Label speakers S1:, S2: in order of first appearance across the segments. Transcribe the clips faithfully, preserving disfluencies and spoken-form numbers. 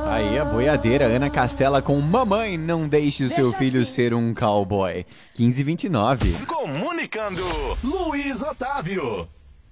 S1: Aí a boiadeira Ana Castela com Mamãe, não deixe o seu
S2: Deixa
S1: filho
S2: assim.
S1: ser um cowboy. quinze e vinte e nove.
S3: Comunicando, Luiz Otávio.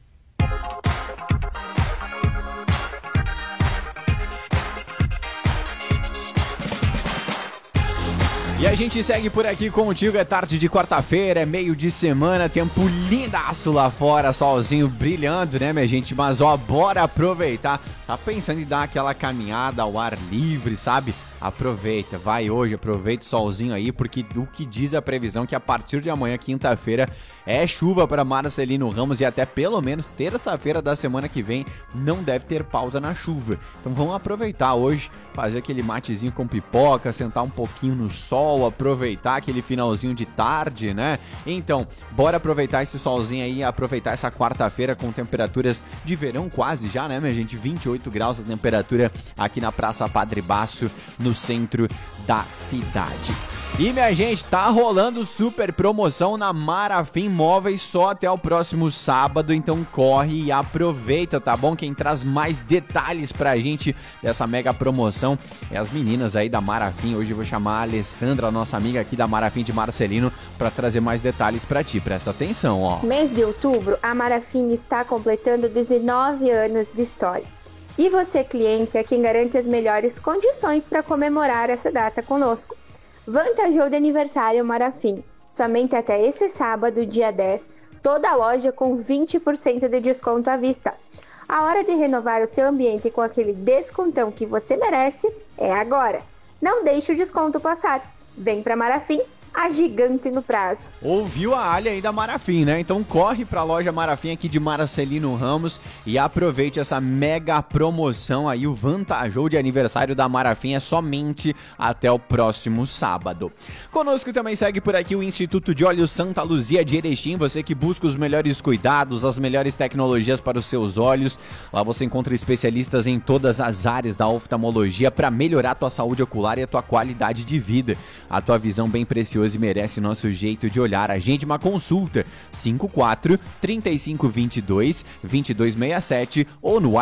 S1: E a gente segue por aqui contigo, é tarde de quarta-feira, é meio de semana, tempo lindaço lá fora, solzinho brilhando, né, minha gente? Mas ó, bora aproveitar, tá pensando em dar aquela caminhada ao ar livre, sabe? Aproveita, vai hoje, aproveita o solzinho aí, porque o que diz a previsão que a partir de amanhã, quinta-feira, é chuva para Marcelino Ramos e até pelo menos terça-feira da semana que vem não deve ter pausa na chuva. Então vamos aproveitar hoje, fazer aquele matezinho com pipoca, sentar um pouquinho no sol, aproveitar aquele finalzinho de tarde, né? Então, bora aproveitar esse solzinho aí, aproveitar essa quarta-feira com temperaturas de verão quase já, né, minha gente? vinte e oito graus a temperatura aqui na Praça Padre Basso, no centro da cidade. E minha gente, tá rolando super promoção na Marafim Móveis só até o próximo sábado, então corre e aproveita, tá bom? Quem traz mais detalhes pra gente dessa mega promoção é as meninas aí da Marafim. Hoje eu vou chamar a Alessandra, a nossa amiga aqui da Marafim de Marcelino, pra trazer mais detalhes pra ti. Presta atenção, ó.
S4: Mês de outubro, a Marafim está completando dezenove anos de história. E você, cliente, é quem garante as melhores condições para comemorar essa data conosco. Vantajou de aniversário Marafim. Somente até esse sábado, dia dez, toda a loja com vinte por cento de desconto à vista. A hora de renovar o seu ambiente com aquele descontão que você merece é agora. Não deixe o desconto passar. Vem para Marafim, a gigante no prazo.
S1: Ouviu a alha aí da Marafim, né? Então corre pra loja Marafim aqui de Marcelino Ramos e aproveite essa mega promoção aí. O Vantajou de aniversário da Marafim é somente até o próximo sábado. Conosco também segue por aqui o Instituto de Olhos Santa Luzia de Erechim. Você que busca os melhores cuidados, as melhores tecnologias para os seus olhos. Lá você encontra especialistas em todas as áreas da oftalmologia para melhorar a tua saúde ocular e a tua qualidade de vida. A tua visão bem preciosa e merece nosso jeito de olhar. Agende uma consulta cinco quatro, três cinco dois dois, dois dois seis sete ou no